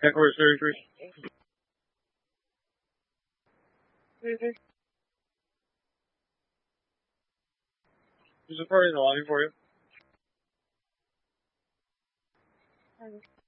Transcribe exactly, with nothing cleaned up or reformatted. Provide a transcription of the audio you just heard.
Headquarters surgery. There's a party in the lobby for you.